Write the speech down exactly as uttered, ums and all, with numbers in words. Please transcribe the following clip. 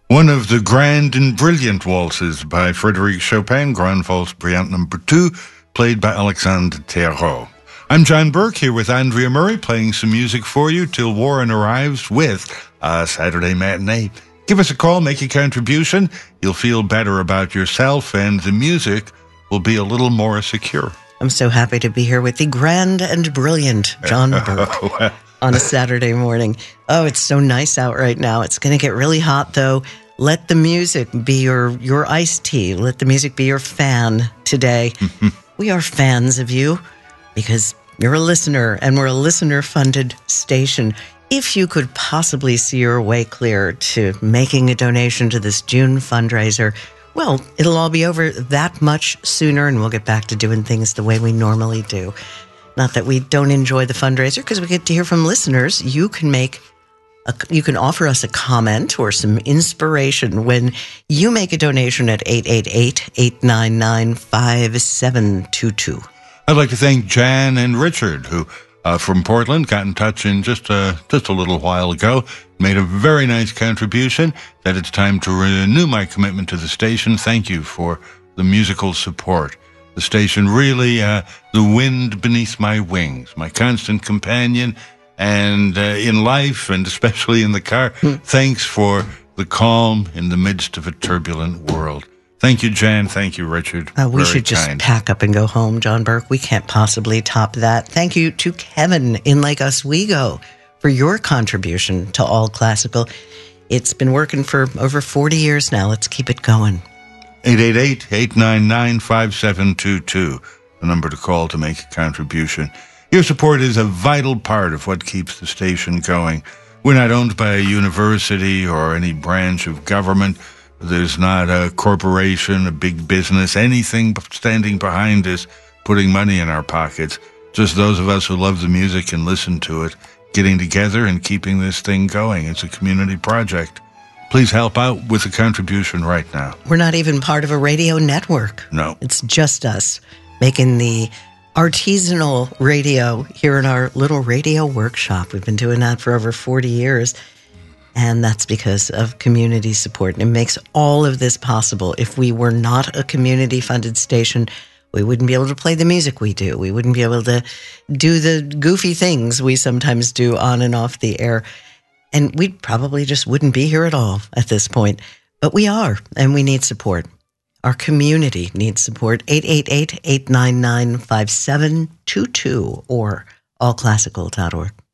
One of the grand and brilliant waltzes by Frédéric Chopin, Grand Valse Brillante number two, played by Alexandre Thérault. I'm John Burke here with Andrea Murray, playing some music for you till Warren arrives with a Saturday Matinee. Give us a call, make a contribution. You'll feel better about yourself, and the music will be a little more secure. I'm so happy to be here with the grand and brilliant John Burke on a Saturday morning. Oh, it's so nice out right now. It's going to get really hot, though. Let the music be your, your iced tea. Let the music be your fan today. We are fans of you because you're a listener, and we're a listener-funded station. If you could possibly see your way clear to making a donation to this June fundraiser, well, it'll all be over that much sooner, and we'll get back to doing things the way we normally do. Not that we don't enjoy the fundraiser, because we get to hear from listeners. You can make a, you can offer us a comment or some inspiration when you make a donation at eight eight eight, eight nine nine, five seven two two. I'd like to thank Jan and Richard, who uh, from Portland got in touch in just uh, just a little while ago, made a very nice contribution, that it's time to renew my commitment to the station. Thank you for the musical support. The station really, uh, the wind beneath my wings, my constant companion, and uh, in life, and especially in the car. Mm. Thanks for the calm in the midst of a turbulent world. Thank you, Jan. Thank you, Richard. Uh, we Very should just kind. pack up and go home, John Burke. We can't possibly top that. Thank you to Kevin in Lake Oswego for your contribution to All Classical. It's been working for over forty years now. Let's keep it going. eight eight eight, eight nine nine, five seven two two, the number to call to make a contribution. Your support is a vital part of what keeps the station going. We're not owned by a university or any branch of government. There's not a corporation, a big business, anything standing behind us, putting money in our pockets. Just those of us who love the music and listen to it, getting together and keeping this thing going. It's a community project. Please help out with a contribution right now. We're not even part of a radio network. No. It's just us making the artisanal radio here in our little radio workshop. We've been doing that for over forty years. And that's because of community support. And it makes all of this possible. If we were not a community-funded station, we wouldn't be able to play the music we do. We wouldn't be able to do the goofy things we sometimes do on and off the air. And we probably just wouldn't be here at all at this point. But we are, and we need support. Our community needs support. eight eight eight, eight nine nine, five seven two two or all classical dot org.